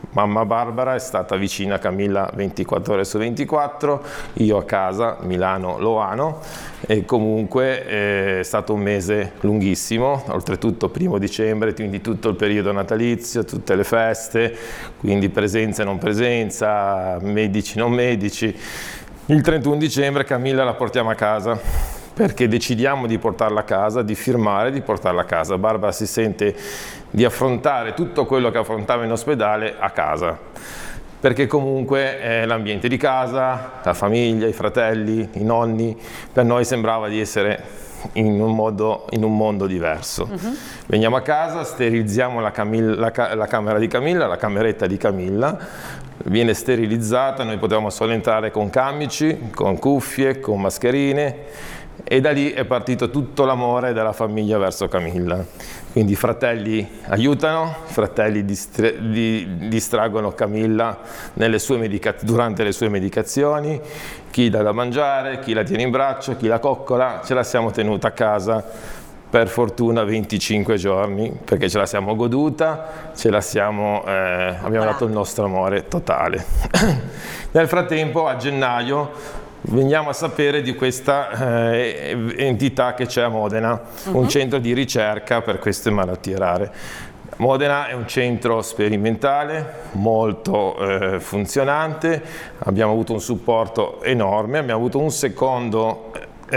Mamma Barbara è stata vicina a Camilla 24 ore su 24, io a casa, Milano Loano, e comunque è stato un mese lunghissimo, oltretutto 1° dicembre, quindi tutto il periodo natalizio, tutte le feste, quindi presenza e non presenza, medici non medici. Il 31 dicembre Camilla la portiamo a casa, perché decidiamo di portarla a casa, di firmare, di portarla a casa. Barbara si sente di affrontare tutto quello che affrontava in ospedale a casa, perché comunque è l'ambiente di casa, la famiglia, i fratelli, i nonni, per noi sembrava di essere in un mondo diverso. Veniamo a casa, sterilizziamo la camera di Camilla, la cameretta di Camilla, viene sterilizzata, noi potevamo solo entrare con camici, con cuffie, con mascherine, e da lì è partito tutto l'amore della famiglia verso Camilla. Quindi i fratelli aiutano, i fratelli distraggono Camilla durante le sue medicazioni, chi dà da mangiare, chi la tiene in braccio, chi la coccola. Ce la siamo tenuta a casa per fortuna 25 giorni, perché ce la siamo goduta, abbiamo dato il nostro amore totale. Nel frattempo, a gennaio, veniamo a sapere di questa entità che c'è a Modena, un centro di ricerca per queste malattie rare. Modena è un centro sperimentale, molto funzionante, abbiamo avuto un supporto enorme, abbiamo avuto un secondo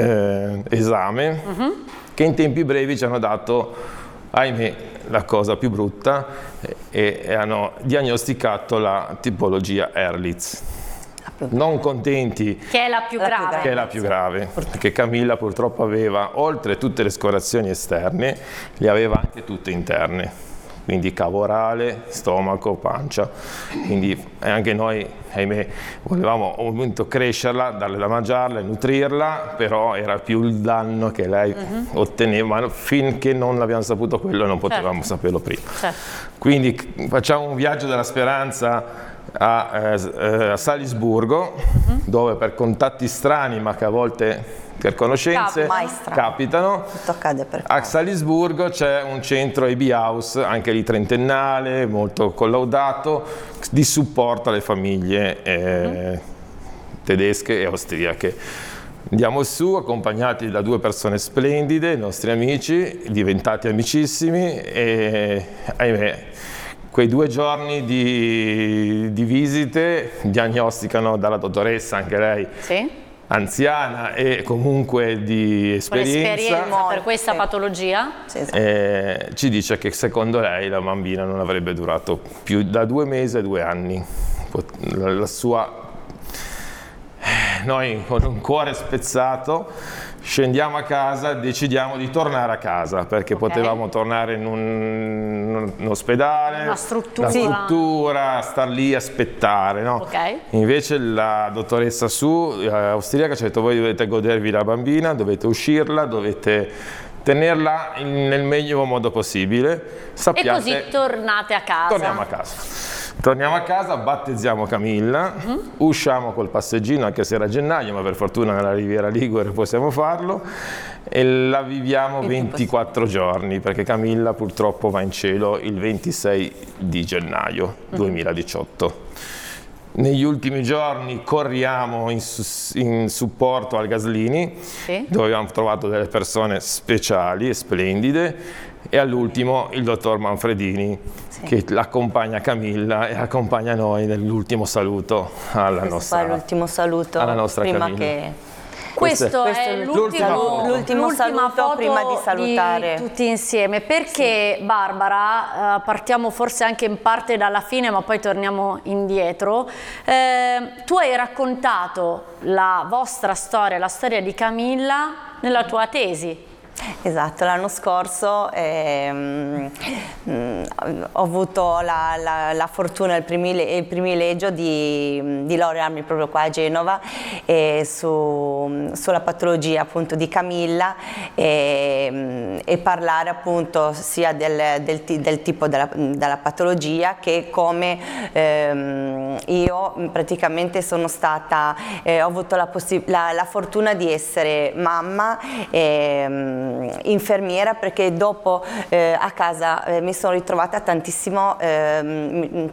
esame che in tempi brevi ci hanno dato, ahimè, la cosa più brutta, e hanno diagnosticato la tipologia Ehrlich. Non contenti, che è la più grave. Che è la più grave, perché Camilla purtroppo aveva, oltre tutte le scorazioni esterne, le aveva anche tutte interne, quindi cavo orale, stomaco, pancia, quindi anche noi, ahimè, volevamo ovviamente crescerla, darle da mangiarla, nutrirla, però era più il danno che lei otteneva, ma finché non abbiamo saputo quello non potevamo saperlo prima. Quindi facciamo un viaggio della speranza a Salisburgo, dove per contatti strani, ma che a volte per conoscenze capitano, a Salisburgo c'è un centro AB House, anche lì trentennale, molto collaudato, di supporto alle famiglie tedesche e austriache. Andiamo su accompagnati da 2 persone splendide, nostri amici, diventati amicissimi, e ahimè, quei 2 giorni di visite diagnosticano dalla dottoressa, anche lei anziana e comunque di esperienza per questa patologia, ci dice che secondo lei la bambina non avrebbe durato più da 2 mesi a 2 anni. Noi con un cuore spezzato scendiamo a casa, decidiamo di tornare a casa, perché potevamo tornare in un ospedale, una struttura, star lì a aspettare, no? Invece la dottoressa austriaca ci ha detto: voi dovete godervi la bambina, dovete uscirla, dovete tenerla nel meglio modo possibile. E così tornate a casa. Torniamo a casa, battezziamo Camilla, usciamo col passeggino, anche se era gennaio, ma per fortuna nella Riviera Ligure possiamo farlo, e la viviamo 24 giorni, perché Camilla purtroppo va in cielo il 26 di gennaio 2018. Negli ultimi giorni corriamo in supporto al Gaslini, dove abbiamo trovato delle persone speciali e splendide, e all'ultimo il dottor Manfredini, che accompagna Camilla e accompagna noi nell'ultimo saluto alla nostra Camilla. Questo è l'ultimo saluto prima di salutare tutti insieme, perché Barbara, partiamo forse anche in parte dalla fine ma poi torniamo indietro, tu hai raccontato la vostra storia, la storia di Camilla nella tua tesi. Esatto, l'anno scorso ho avuto la fortuna e il privilegio di laurearmi proprio qua a Genova sulla patologia appunto di Camilla e parlare appunto sia del tipo della patologia che come io praticamente sono stata, ho avuto la fortuna di essere mamma, infermiera, perché dopo a casa mi sono ritrovata tantissimo,